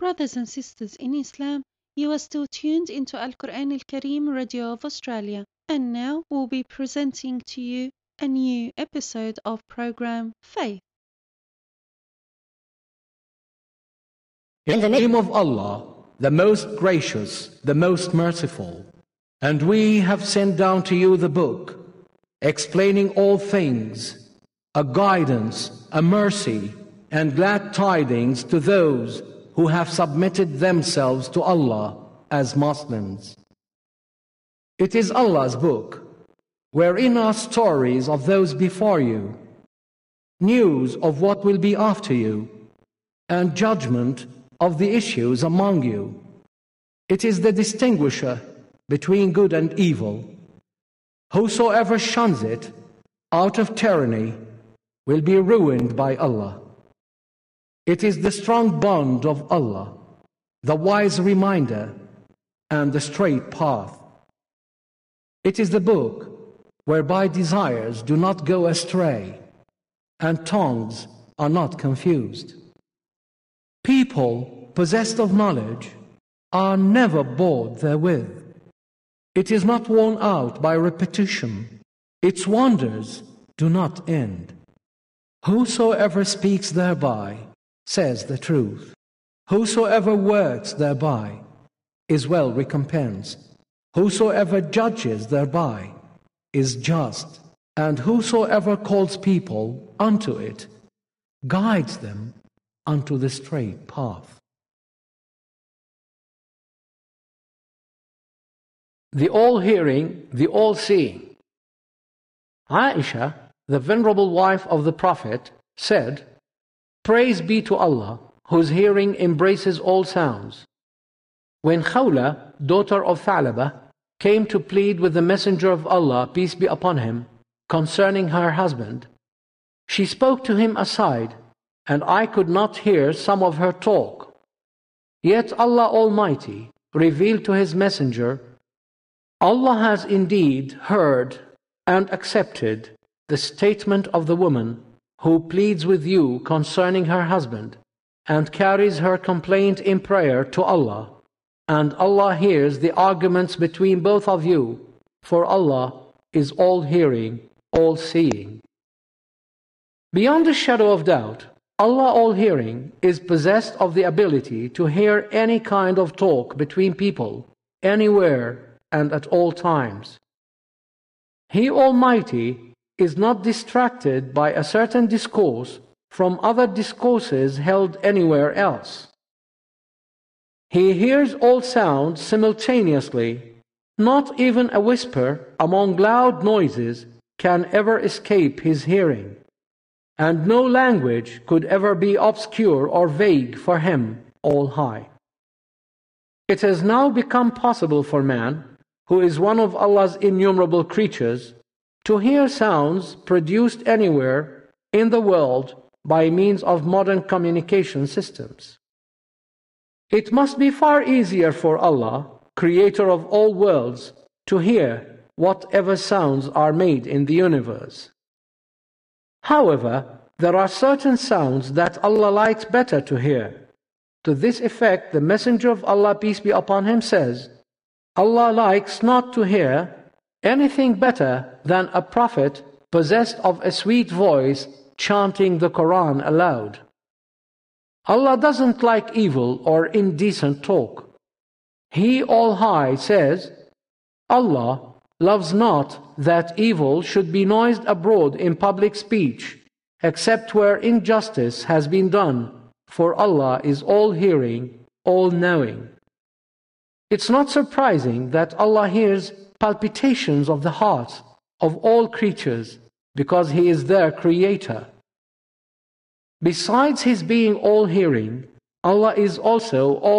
Brothers and sisters in Islam, you are still tuned into Al-Quran Al-Kareem Radio of Australia, and now we'll be presenting to you a new episode of program Faith. In the name of Allah, the most gracious, the most merciful. And we have sent down to you the book, explaining all things, a guidance, a mercy, and glad tidings to those who have submitted themselves to Allah as Muslims. It is Allah's book, wherein are stories of those before you, news of what will be after you, and judgment of the issues among you. It is the distinguisher between good and evil. Whosoever shuns it out of tyranny will be ruined by Allah. It is the strong bond of Allah, the wise reminder, and the straight path. It is the book whereby desires do not go astray, and tongues are not confused. People possessed of knowledge are never bored therewith. It is not worn out by repetition. Its wonders do not end. Whosoever speaks thereby says the truth. Whosoever works thereby is well recompensed. Whosoever judges thereby is just. And whosoever calls people unto it guides them unto the straight path. The all-hearing, the all-seeing. Aisha, the venerable wife of the Prophet, said, "Praise be to Allah, whose hearing embraces all sounds." When Khawla, daughter of Tha'laba, came to plead with the Messenger of Allah, peace be upon him, concerning her husband, she spoke to him aside, and I could not hear some of her talk. Yet Allah Almighty revealed to His Messenger, Allah has indeed heard and accepted the statement of the woman who pleads with you concerning her husband and carries her complaint in prayer to Allah, and Allah hears the arguments between both of you, for Allah is all-hearing, all-seeing. Beyond a shadow of doubt, Allah all-hearing is possessed of the ability to hear any kind of talk between people, anywhere and at all times. He Almighty is not distracted by a certain discourse from other discourses held anywhere else. He hears all sounds simultaneously. Not even a whisper among loud noises can ever escape His hearing, and no language could ever be obscure or vague for Him, all high. It has now become possible for man, who is one of Allah's innumerable creatures, to hear sounds produced anywhere in the world by means of modern communication systems. It must be far easier for Allah, creator of all worlds, to hear whatever sounds are made in the universe. However, there are certain sounds that Allah likes better to hear. To this effect, the Messenger of Allah, peace be upon him, says, Allah likes not to hear anything better than a prophet possessed of a sweet voice chanting the Quran aloud. Allah doesn't like evil or indecent talk. He All High says, Allah loves not that evil should be noised abroad in public speech, except where injustice has been done, for Allah is all-hearing, all-knowing. It's not surprising that Allah hears palpitations of the hearts of all creatures, because He is their creator. Besides His being all-hearing, Allah is also all